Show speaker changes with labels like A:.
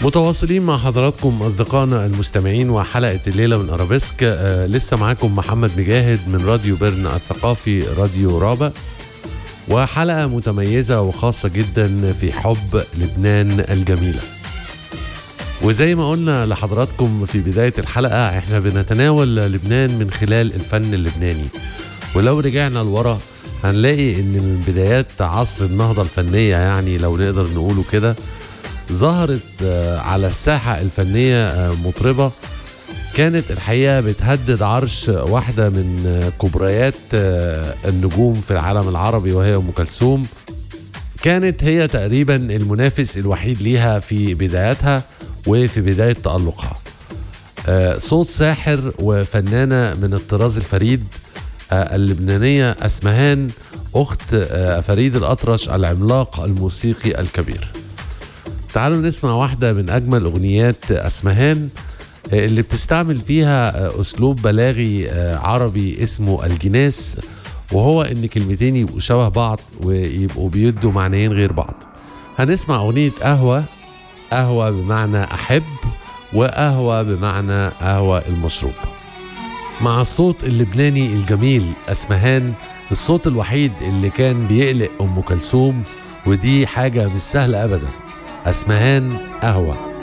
A: متواصلين مع حضراتكم أصدقائنا المستمعين وحلقة الليلة من أرابيسك. لسه معاكم محمد مجاهد من راديو بيرن الثقافي راديو رابع، وحلقة متميزة وخاصة جدا في حب لبنان الجميلة. وزي ما قلنا لحضراتكم في بداية الحلقة، احنا بنتناول لبنان من خلال الفن اللبناني. ولو رجعنا لورا هنلاقي ان من بدايات عصر النهضة الفنية، يعني لو نقدر نقوله كده، ظهرت على الساحة الفنية مطربة كانت الحقيقة بتهدد عرش واحدة من كبريات النجوم في العالم العربي، وهي أم كلثوم. كانت هي تقريبا المنافس الوحيد ليها في بداياتها وفي بداية تألقها. صوت ساحر وفنانة من الطراز الفريد، اللبنانية أسمهان، أخت فريد الأطرش العملاق الموسيقي الكبير. تعالوا نسمع واحدة من أجمل أغنيات أسمهان اللي بتستعمل فيها أسلوب بلاغي عربي اسمه الجناس، وهو إن كلمتين يبقوا شبه بعض ويبقوا بيدوا معنيين غير بعض. هنسمع أغنية قهوة. قهوة بمعنى أحب، وقهوة بمعنى قهوة المشروب. مع الصوت اللبناني الجميل أسمهان، الصوت الوحيد اللي كان بيقلق أم كلثوم، ودي حاجة مش سهلة أبدا. أسمهان، قهوة.